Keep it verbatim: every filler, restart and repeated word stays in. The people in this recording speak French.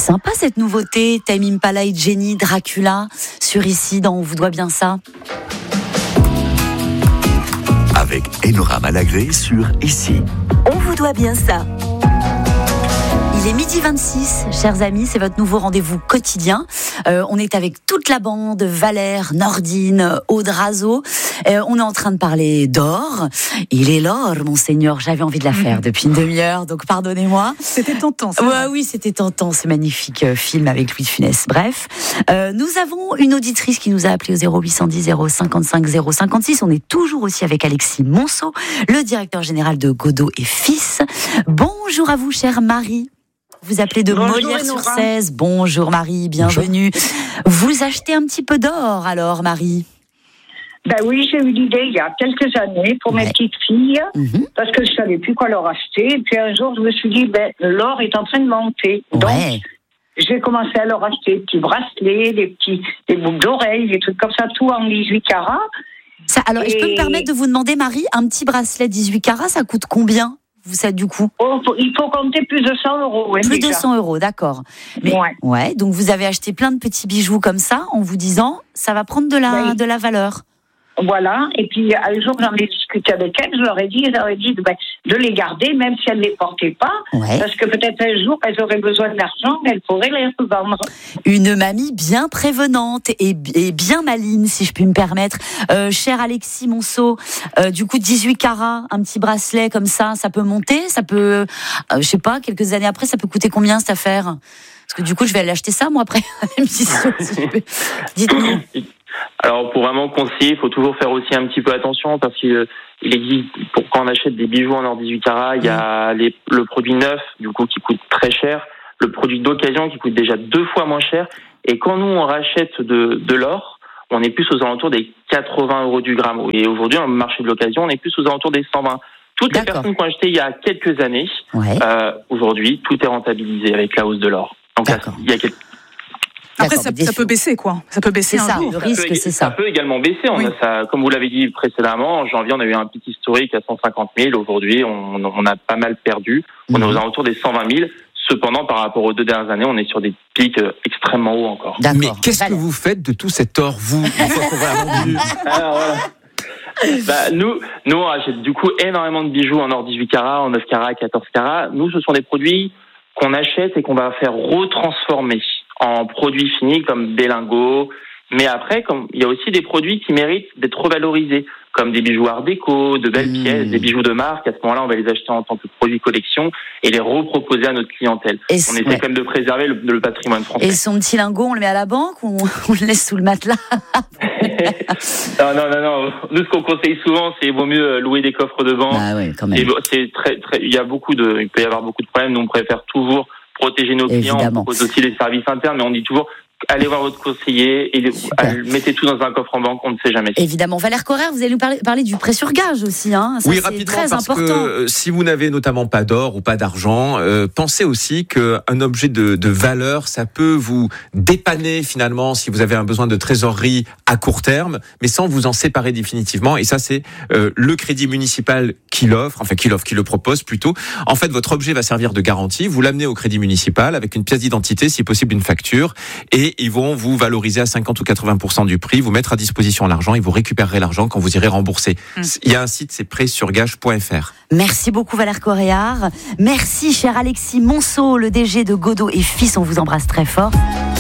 sympa cette nouveauté, Tame Impala et Jenny, Dracula, sur Ici dans On vous doit bien ça. Avec Enora Malagré sur Ici. On vous doit bien ça. Il est midi vingt-six, chers amis, c'est votre nouveau rendez-vous quotidien. Euh, on est avec toute la bande, Valère, Nordine, Aude Razo. Euh, on est en train de parler d'or. Il est l'or, monseigneur. J'avais envie de la faire depuis une demi-heure, donc pardonnez-moi. C'était tentant, ça. Ouais, oui, c'était tentant, ce magnifique euh, film avec Louis de Funès. Bref, euh, nous avons une auditrice qui nous a appelé au zéro huit cent dix zéro cinquante-cinq zéro cinquante-six. On est toujours aussi avec Alexis Monceau, le directeur général de Godot et Fils. Bonjour à vous, chère Marie. Vous appelez de Molière-sur-Cèze. Bonjour Marie, bienvenue. Bonjour. Vous achetez un petit peu d'or alors, Marie? Ben oui, j'ai eu l'idée il y a quelques années pour ouais. mes petites filles, mm-hmm. parce que je ne savais plus quoi leur acheter. Et puis un jour, je me suis dit, ben, l'or est en train de monter. Donc, ouais. j'ai commencé à leur acheter des petits bracelets, des petits des boucles d'oreilles, des trucs comme ça, tout en dix-huit carats. Ça, alors, et... je peux me permettre de vous demander, Marie, un petit bracelet dix-huit carats, ça coûte combien? Vous savez du coup? Oh, il faut compter plus de cent euros. Oui, plus déjà. de cent euros, d'accord. Mais, ouais. ouais. Donc vous avez acheté plein de petits bijoux comme ça, en vous disant, ça va prendre de la, oui. de la valeur. Voilà, et puis un jour j'en ai discuté avec elles, je leur ai dit, je leur ai dit ben, de les garder même si elles ne les portaient pas, ouais. parce que peut-être un jour elles auraient besoin d'argent, elles pourraient les revendre. Une mamie bien prévenante et, et bien maligne, si je puis me permettre. Euh, cher Alexis Monceau, euh, du coup dix-huit carats, un petit bracelet comme ça, ça peut monter, ça peut, euh, je sais pas, quelques années après, ça peut coûter combien cette affaire? Parce que du coup je vais aller acheter ça moi après. Dites-nous. Alors pour vraiment conseiller, il faut toujours faire aussi un petit peu attention parce qu'il il existe, pour, quand on achète des bijoux en or dix-huit carats, il y a les, le produit neuf du coup qui coûte très cher, le produit d'occasion qui coûte déjà deux fois moins cher, et quand nous on rachète de, de l'or, on est plus aux alentours des quatre-vingts euros du gramme, et aujourd'hui dans le marché de l'occasion on est plus aux alentours des cent vingt. Toutes D'accord. les personnes qui ont acheté il y a quelques années, ouais. euh, aujourd'hui tout est rentabilisé avec la hausse de l'or. Donc là, il y a quelques Après, ça, ça peut baisser, quoi. Ça peut baisser c'est un ça, jour. Le risque, ça peut, c'est ça. Ça peut également baisser. On oui. a ça, comme vous l'avez dit précédemment, en janvier, on a eu un pic historique à cent cinquante mille. Aujourd'hui, on, on a pas mal perdu. On mmh. est aux alentours des cent vingt mille. Cependant, par rapport aux deux dernières années, on est sur des pics extrêmement hauts encore. D'accord. Mais qu'est-ce Valère. que vous faites de tout cet or, vous, une fois qu'on va vendu Alors, voilà. Bah, nous, nous, on achète du coup énormément de bijoux en or dix-huit carats, en neuf carats, quatorze carats. Nous, ce sont des produits qu'on achète et qu'on va faire retransformer en produits finis comme des lingots, mais après, comme il y a aussi des produits qui méritent d'être revalorisés, comme des bijoux art déco, de belles mmh. pièces, des bijoux de marque. À ce moment-là, on va les acheter en tant que produits collection et les reproposer à notre clientèle. Et on essaie ouais. quand même de préserver le, le patrimoine français. Et son petit lingot, on le met à la banque ou on, on le laisse sous le matelas? Non, non, non, non. Nous, ce qu'on conseille souvent, c'est qu'il vaut mieux louer des coffres de banque. Ah ouais, quand même. Et c'est très, très, il y a beaucoup de, il peut y avoir beaucoup de problèmes. Nous, on préfère toujours protéger nos clients. Évidemment. On propose aussi des services internes, mais on dit toujours, allez voir votre conseiller et allez, mettez tout dans un coffre en banque, on ne sait jamais. Évidemment. Valère Correr, vous allez nous parler, parler du prêt sur gage aussi. Hein. Ça, oui, c'est rapidement, très parce important. que si vous n'avez notamment pas d'or ou pas d'argent, euh, pensez aussi qu'un objet de, de valeur, ça peut vous dépanner finalement si vous avez un besoin de trésorerie à court terme, mais sans vous en séparer définitivement. Et ça, c'est euh, le crédit municipal qui l'offre, enfin qui l'offre, qui le propose plutôt. En fait, votre objet va servir de garantie. Vous l'amenez au crédit municipal avec une pièce d'identité, si possible une facture, et ils vont vous valoriser à cinquante ou quatre-vingts pour cent du prix, vous mettre à disposition l'argent et vous récupérerez l'argent quand vous irez rembourser. Mmh. Il y a un site, c'est prêt sur gage point f r. Merci beaucoup Valère Corréard. Merci cher Alexis Monceau, le D G de Godot et Fils, on vous embrasse très fort.